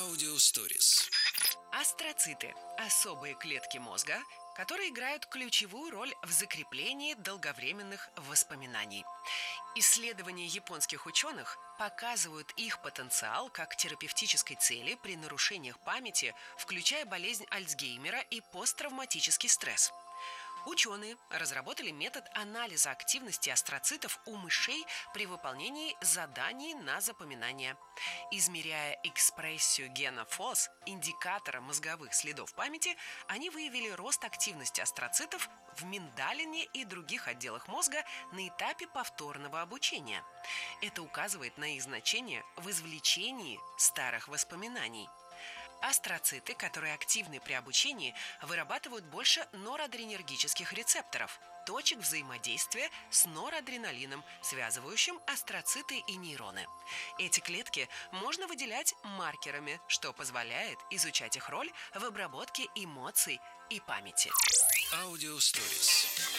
Аудиосторис. Астроциты – особые клетки мозга, которые играют ключевую роль в закреплении долговременных воспоминаний. Исследования японских ученых показывают их потенциал как терапевтической цели при нарушениях памяти, включая болезнь Альцгеймера и посттравматический стресс. Ученые разработали метод анализа активности астроцитов у мышей при выполнении заданий на запоминание. Измеряя экспрессию гена ФОС, индикатора мозговых следов памяти, они выявили рост активности астроцитов в миндалине и других отделах мозга на этапе повторного обучения. Это указывает на их значение в извлечении старых воспоминаний. Астроциты, которые активны при обучении, вырабатывают больше норадренергических рецепторов, точек взаимодействия с норадреналином, связывающим астроциты и нейроны. Эти клетки можно выделять маркерами, что позволяет изучать их роль в обработке эмоций и памяти. Аудиосторис.